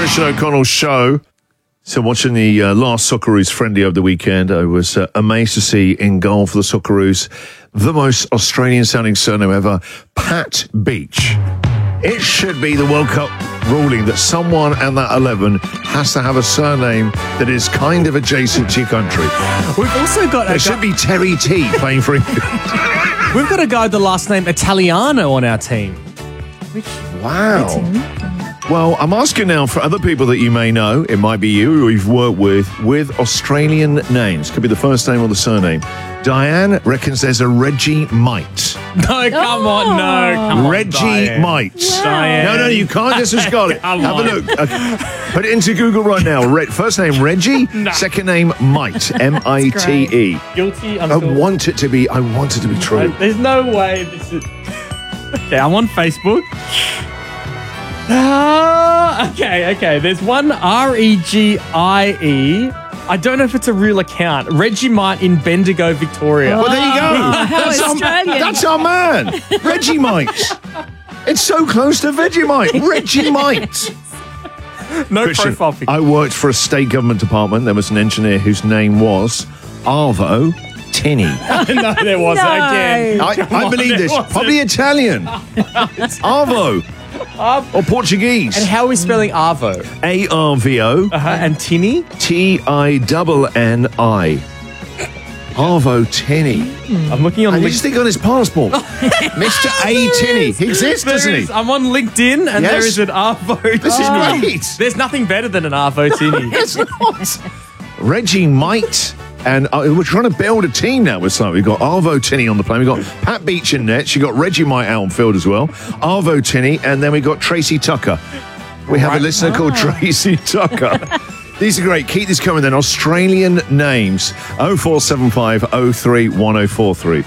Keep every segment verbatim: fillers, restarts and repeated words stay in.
Christian O'Connell Show. So watching the uh, last Socceroos friendly over the weekend, I was uh, amazed to see in goal for the Socceroos the most Australian-sounding surname ever, Pat Beach. It should be the World Cup ruling that someone at that eleven has to have a surname that is kind of adjacent to your country. We've also got... It a should gu- be Terry T playing for England. We've got a guy with the last name Italiano on our team. Wow. Well, I'm asking now for other people that you may know, it might be you or you've worked with, with Australian names. Could be the first name or the surname. Diane reckons there's a Reggie Might. No, come on, no, come on, Reggie Diane. Might. Diane. No, no, you can't disregard it. Come Have on. a look. Okay. Put it into Google right now. Re- first name Reggie, No. second name Might, M I T E. Guilty I until... want it to be, I want it to be true. There's no way this is... Okay, I'm on Facebook. Ah, okay, okay. There's one R E G I E. I don't know if it's a real account. Reggie Might in Bendigo, Victoria. Well, there you go. Oh, how that's, our, Australian. that's our man, Reggie Might. It's so close to Vegemite. Reggie Might. no Christian, profile picture. I worked for a state government department. There was an engineer whose name was Arvo Tinny. no, there wasn't No. again. I, Come I on, believe there this. wasn't. Probably Italian. Arvo. Or Portuguese. And how are we spelling Arvo? A R V O Uh-huh. And Tinny? T I N N I. Arvo Tinny. I'm looking on And you LinkedIn. just think on his passport. Mister A. Tinny. He exists, doesn't he? I'm on LinkedIn and Yes. there is an Arvo This is Tinny. great. There's nothing better than an Arvo Tinny. It's not. Reggie Might. And uh, we're trying to build a team now with something. We've got Arvo Tinny on the plane. We've got Pat Beach in net. She got Reggie Might out on field as well. Arvo Tinny. And then we got Tracy Tucker. We have a listener called Tracy Tucker. These are great. Keep this coming then. Australian names. oh four seven five oh three one oh four three.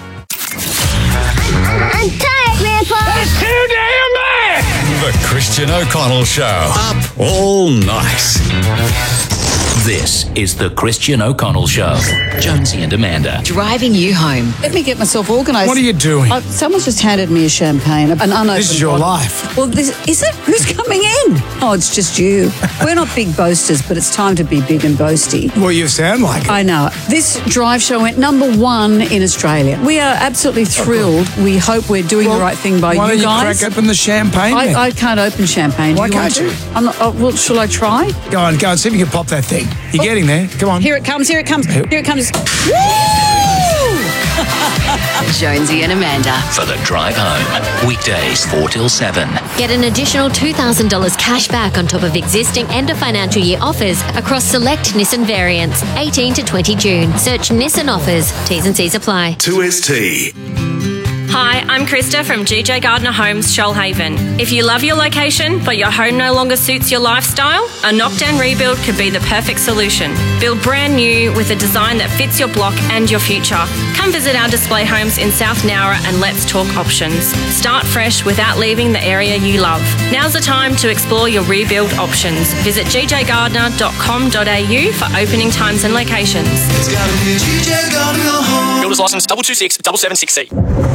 I'm tired, Grandpa. Too damn bad! The Christian O'Connell Show. Up all night. This is the Christian O'Connell Show. Jonesy and Amanda. Driving you home. Let me get myself organised. What are you doing? Uh, someone's just handed me a champagne, an unopened. This is your bottle. life. Well, this is it. Who's coming in? Oh, it's just you. We're not big boasters, but it's time to be big and boasty. Well, you sound like it. I know. This drive show went number one in Australia. We are absolutely thrilled. We hope we're doing Well, the right thing by Why you don't you guys. crack open the champagne then? I, I can't open champagne. Why Do you want can't to? you? I'm not, oh, well, shall I try? Go on, go on, see if you can pop that thing. You're getting there. Come on. Here it comes. Here it comes. Here it comes. Jonesy and Amanda. For the drive home. Weekdays four till seven. Get an additional two thousand dollars cash back on top of existing end of financial year offers across select Nissan variants, eighteen to twenty June. Search Nissan offers. T's and C's apply. two S T. Hi, I'm Krista from G J Gardner Homes, Shoalhaven. If you love your location, but your home no longer suits your lifestyle, a knockdown rebuild could be the perfect solution. Build brand new with a design that fits your block and your future. Come visit our display homes in South Nowra and let's talk options. Start fresh without leaving the area you love. Now's the time to explore your rebuild options. Visit g j gardner dot com dot a u for opening times and locations. It's gotta be G J Gardner Home. Builder's license double two six double seven six C.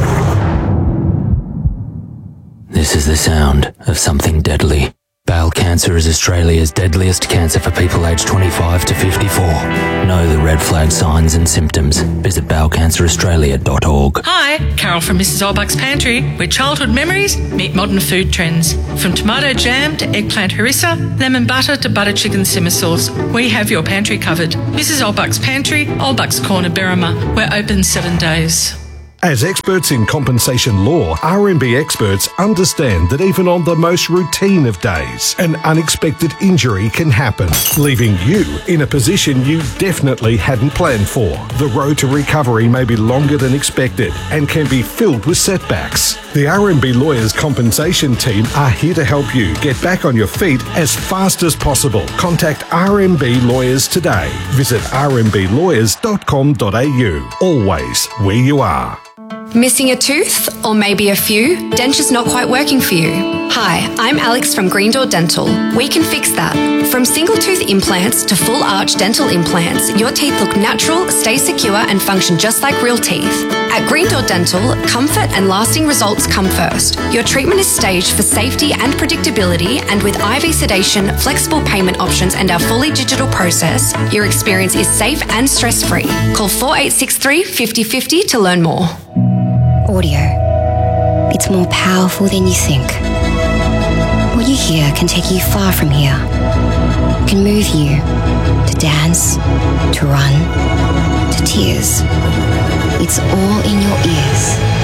This is the sound of something deadly. Bowel cancer is Australia's deadliest cancer for people aged twenty-five to fifty-four. Know the red flag signs and symptoms. Visit bowel cancer australia dot org. Hi, Carol from Missus Olbuck's Pantry, where childhood memories meet modern food trends. From tomato jam to eggplant harissa, lemon butter to butter chicken simmer sauce, we have your pantry covered. Missus Olbuck's Pantry, Olbuck's Corner, Berrima. We're open seven days. As experts in compensation law, R M B experts understand that even on the most routine of days, an unexpected injury can happen, leaving you in a position you definitely hadn't planned for. The road to recovery may be longer than expected and can be filled with setbacks. The R M B Lawyers Compensation Team are here to help you get back on your feet as fast as possible. Contact R M B Lawyers today. Visit r m b lawyers dot com dot a u. Always where you are. Missing a tooth? Or maybe a few? Denture's not quite working for you. Hi, I'm Alex from Green Door Dental. We can fix that. From single tooth implants to full arch dental implants, your teeth look natural, stay secure, and function just like real teeth. At Green Door Dental, comfort and lasting results come first. Your treatment is staged for safety and predictability, and with I V sedation, flexible payment options, and our fully digital process, your experience is safe and stress-free. Call four eight six three, five zero five zero to learn more. Audio. It's more powerful than you think. What you hear can take you far from here. It can move you to dance, to run, to tears. It's all in your ears.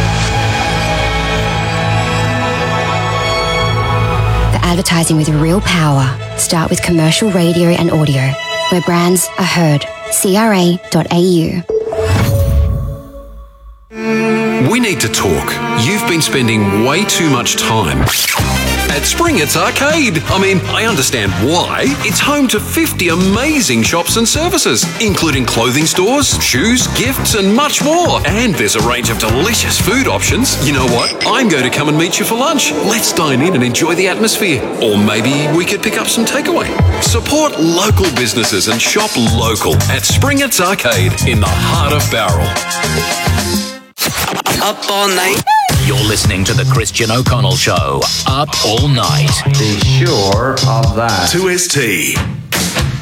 For advertising with real power, start with commercial radio and audio, where brands are heard. C R A dot A U. We need to talk. You've been spending way too much time at Springett's Arcade. I mean, I understand why. It's home to fifty amazing shops and services, including clothing stores, shoes, gifts, and much more. And there's a range of delicious food options. You know what? I'm going to come and meet you for lunch. Let's dine in and enjoy the atmosphere. Or maybe we could pick up some takeaway. Support local businesses and shop local at Springett's Arcade in the heart of Bowral. Up all night. You're listening to the Christian O'Connell Show. Up all night. Be sure of that. two S T.